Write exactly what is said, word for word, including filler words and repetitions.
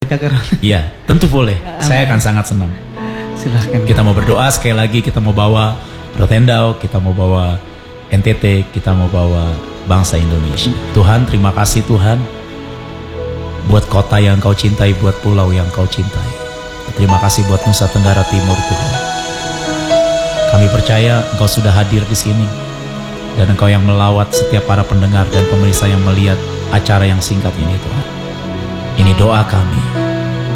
Iya, tentu boleh. Saya akan sangat senang. Silahkan. Kita mau berdoa sekali lagi, kita mau bawa Rotendao, kita mau bawa N T T, kita mau bawa bangsa Indonesia. Tuhan, terima kasih Tuhan buat kota yang Kau cintai, buat pulau yang Kau cintai. Terima kasih buat Nusa Tenggara Timur Tuhan. Kami percaya Engkau sudah hadir di sini dan Engkau yang melawat setiap para pendengar dan pemirsa yang melihat acara yang singkat ini Tuhan. Ini doa kami